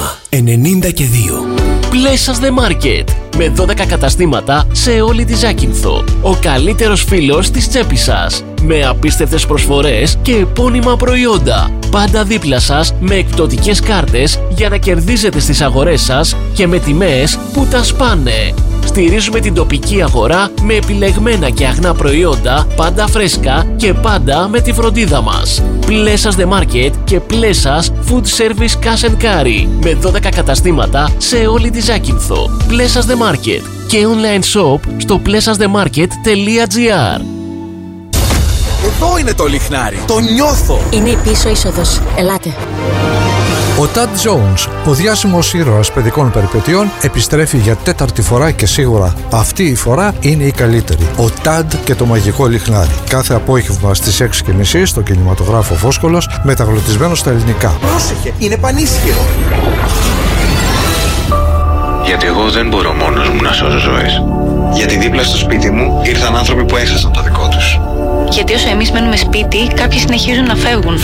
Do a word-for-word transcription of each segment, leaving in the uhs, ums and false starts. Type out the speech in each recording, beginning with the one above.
Πρίσμα ενενήντα και δύο. Πλέσας The Market. Με δώδεκα καταστήματα σε όλη τη Ζάκυνθο. Ο καλύτερος φίλος της τσέπης σας. Με απίστευτες προσφορές και επώνυμα προϊόντα. Πάντα δίπλα σας με εκπτωτικές κάρτες για να κερδίζετε στις αγορές σας και με τιμές που τα σπάνε. Στηρίζουμε την τοπική αγορά με επιλεγμένα και αγνά προϊόντα, πάντα φρέσκα και πάντα με τη φροντίδα μας. Πλέσας The Market και Πλέσας Food Service Cash and Carry με δώδεκα καταστήματα σε όλη τη Ζάκυνθο. Πλέσας The Market και online shop στο πλέσας δε μάρκετ τελεία τζι άρ. Εδώ είναι το λιχνάρι. Το νιώθω. Είναι η πίσω είσοδος. Ελάτε. Ο Ταντ Jones, ο διάσημος ήρωας παιδικών περιπετειών, επιστρέφει για τέταρτη φορά και σίγουρα αυτή η φορά είναι η καλύτερη. Ο Ταντ και το μαγικό λιχνάρι. Κάθε απόγευμα στις έξι και μισή στο κινηματογράφο Φόσκολος, μεταγλωτισμένο στα ελληνικά. Πρόσεχε, είναι πανίσχυρο. Γιατί εγώ δεν μπορώ μόνος μου να σώζω ζωές. Γιατί δίπλα στο σπίτι μου ήρθαν άνθρωποι που έχασαν το δικό τους. Γιατί όσο εμείς μένουμε σπίτι, κάποιοι συνεχίζουν να φεύγουν.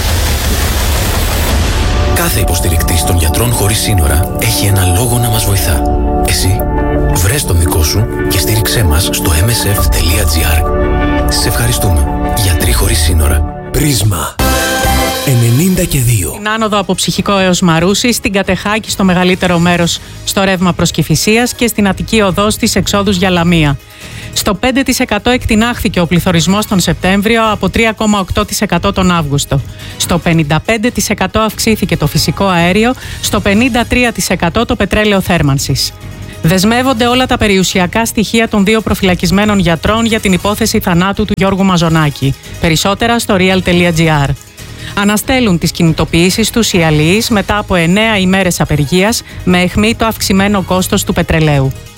Κάθε υποστηρικτής των γιατρών χωρίς σύνορα έχει ένα λόγο να μας βοηθά. Εσύ, βρες τον δικό σου και στήριξέ μας στο εμ ες εφ τελεία τζι άρ. Σε ευχαριστούμε. Γιατροί χωρίς σύνορα. Πρίσμα ενενήντα και δύο. Στην άνοδο από Ψυχικό έως Μαρούσι, στην Κατεχάκη στο μεγαλύτερο μέρος στο ρεύμα προς Κηφισίας και στην Αττική οδό στις εξόδους για Λαμία. Στο πέντε τοις εκατό εκτινάχθηκε ο πληθωρισμός τον Σεπτέμβριο από τρία κόμμα οκτώ τοις εκατό τον Αύγουστο. Στο πενήντα πέντε τοις εκατό αυξήθηκε το φυσικό αέριο, στο πενήντα τρία τοις εκατό το πετρέλαιο θέρμανσης. Δεσμεύονται όλα τα περιουσιακά στοιχεία των δύο προφυλακισμένων γιατρών για την υπόθεση θανάτου του Γιώργου Μαζονάκη. Περισσότερα στο real τελεία τζι άρ. Αναστέλουν τις κινητοποιήσεις τους οι αλληλείς μετά από εννέα ημέρες απεργίας με αιχμή το αυξημένο κόστος του πετρελαίου.